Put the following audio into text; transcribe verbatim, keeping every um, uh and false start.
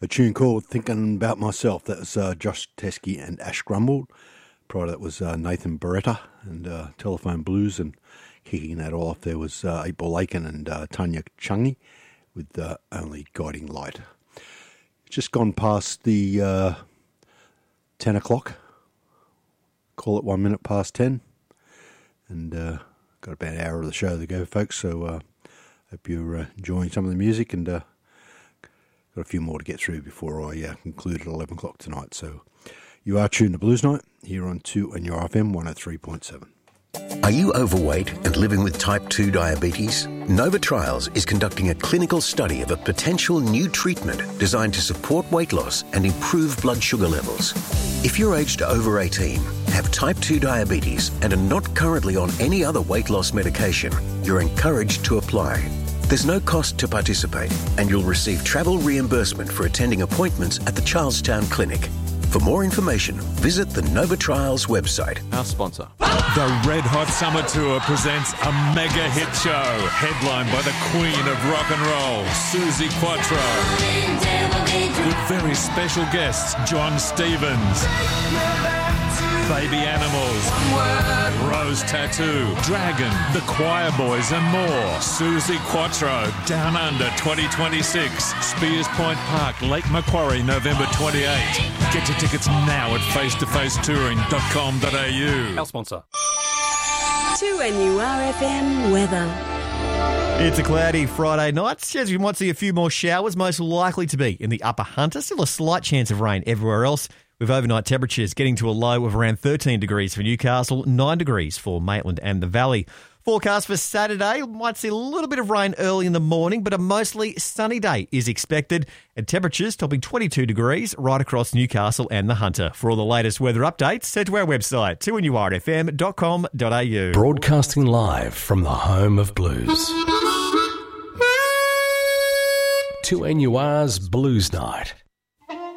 a tune called Thinking About Myself. That was uh, Josh Teskey and Ash Grumble. Prior to that was uh, Nathan Beretta and uh, Telephone Blues, and kicking that off there was uh, Eight Ball Aiken and uh, Tanya Chungi with uh, Only Guiding Light. Just gone past the uh, ten o'clock. Call it one minute past ten. And uh, got about an hour of the show to go, folks. So uh, hope you're uh, enjoying some of the music, and uh, got a few more to get through before I uh, conclude at eleven o'clock tonight. So you are tuned to Blues Night here on two N U R F M one oh three point seven. Are you overweight and living with type two diabetes? Nova Trials is conducting a clinical study of a potential new treatment designed to support weight loss and improve blood sugar levels. If you're aged over eighteen, have type two diabetes and are not currently on any other weight loss medication, you're encouraged to apply. There's no cost to participate, and you'll receive travel reimbursement for attending appointments at the Charlestown Clinic. For more information, visit the Nova Trials website. Our sponsor. The Red Hot Summer Tour presents a mega hit show, headlined by the Queen of Rock and Roll, Suzi Quatro, with very special guests John Stevens, Baby Animals, Rose Tattoo, Dragon, The Choir Boys and more. Suzi Quatro, Down Under twenty twenty-six, Spears Point Park, Lake Macquarie, November twenty-eighth. Get your tickets now at face to face touring dot com dot a u. Our sponsor. two N U R F M weather. It's a cloudy Friday night. As you might see a few more showers, most likely to be in the upper Hunter. Still a slight chance of rain everywhere else, with overnight temperatures getting to a low of around thirteen degrees for Newcastle, nine degrees for Maitland and the Valley. Forecast for Saturday, might see a little bit of rain early in the morning, but a mostly sunny day is expected, and temperatures topping twenty-two degrees right across Newcastle and the Hunter. For all the latest weather updates, head to our website, two N U R F M dot com dot a u. Broadcasting live from the home of blues. two N U R's Blues Night.